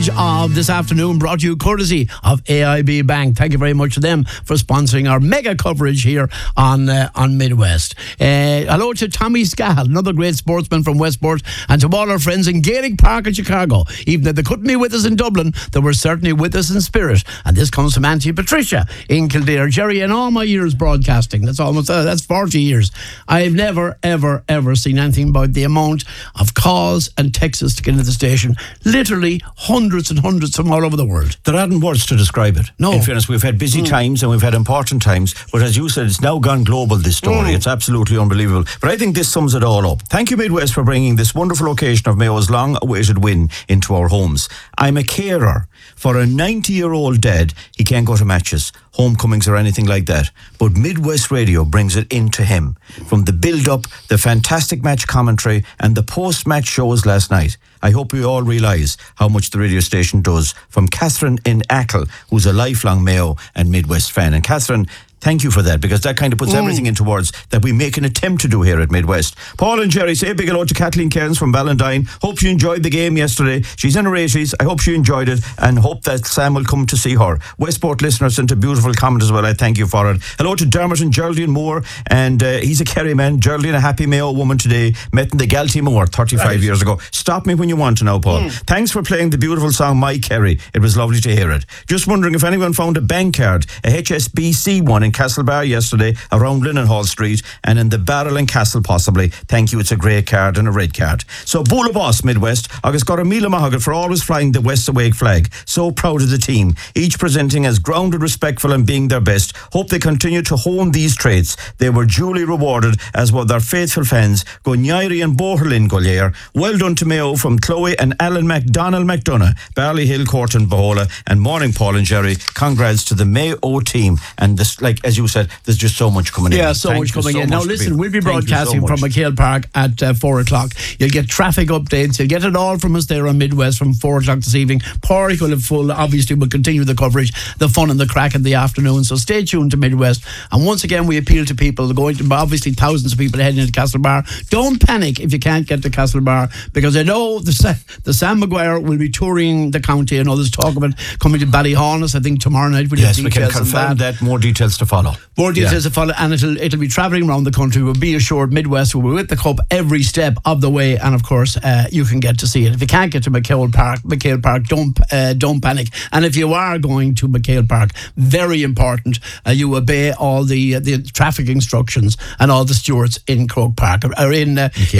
Of this afternoon brought to you courtesy of AIB Bank. Thank you very much to them for sponsoring our mega coverage here on Midwest. Hello to Tommy Scahill, another great sportsman from Westport, and to all our friends in Gaelic Park in Chicago. Even though they couldn't be with us in Dublin, they were certainly with us in spirit. And this comes from Auntie Patricia in Kildare. Jerry, in all my years broadcasting, that's 40 years, I've never, ever, ever seen anything about the amount of calls and texts to get into the station. Literally hundreds and hundreds from all over the world. There aren't words to describe it. No. In fairness, we've had busy times and we've had important times, but as you said, it's now gone global, this story. It's absolutely unbelievable. But I think this sums it all up. Thank you, Midwest, for bringing this wonderful occasion of Mayo's long-awaited win into our homes. I'm a carer for a 90-year-old dad. He can't go to matches, homecomings or anything like that, but Midwest Radio brings it into him. From the build-up, the fantastic match commentary and the post-match shows last night, I hope we all realise how much the radio station does. From Catherine in Achill, who's a lifelong Mayo and Midwest fan. And Catherine, thank you for that, because that kind of puts everything into words that we make an attempt to do here at Midwest. Paul and Jerry, say a big hello to Kathleen Cairns from Ballindine. Hope she enjoyed the game yesterday. She's in her 80s. I hope she enjoyed it and hope that Sam will come to see her. Westport listeners sent a beautiful comment as well. I thank you for it. Hello to Dermot and Geraldine Moore, and he's a Kerry man. Geraldine, a happy Mayo woman today, met in the Galty Moor 35 years ago. Stop me when you want to now, Paul. Thanks for playing the beautiful song My Kerry. It was lovely to hear it. Just wondering if anyone found a bank card, a HSBC one in Castlebar yesterday around Linnenhall Street and in the Barrel and Castle possibly. Thank you, it's a grey card and a red card. So Bula Boss Midwest, August got a Mila Mahagat for always flying the West Awake flag. So proud of the team, each presenting as grounded, respectful and being their best. Hope they continue to hone these traits. They were duly rewarded, as were their faithful fans, Gonyairi and Boherlin Gollier. Well done to Mayo from Chloe and Alan MacDonald McDonough, Barley Hill, Court and Bohola. And morning, Paul and Jerry. Congrats to the Mayo team. And this, like as you said, there's just so much coming in. Yeah, so much coming in. Now listen, we'll be broadcasting from McHale Park at 4 o'clock. You'll get traffic updates. You'll get it all from us there on Midwest from 4 o'clock this evening. Porrick will have full. Obviously, we'll continue the coverage, the fun and the crack in the afternoon. So stay tuned to Midwest. And once again, we appeal to people, going to obviously thousands of people heading into Castlebar. Don't panic if you can't get to Castlebar, because I know the Sam Maguire will be touring the county. I know there's talk about coming to Ballyhaunis, I think tomorrow night. Yes, we can confirm that. More details to follow. More details to follow, and it'll be travelling around the country. We'll be assured Midwest will be with the Cup every step of the way, and of course you can get to see it. If you can't get to McHale Park, don't panic. And if you are going to McHale Park, very important, you obey all the traffic instructions and all the stewards in Croke Park or in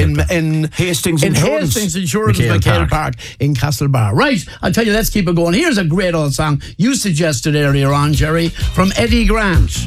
Hastings Insurance McHale Park in Castlebar. Right, I'll tell you, let's keep it going. Here's a great old song you suggested earlier on, Jerry, from Eddie Grant.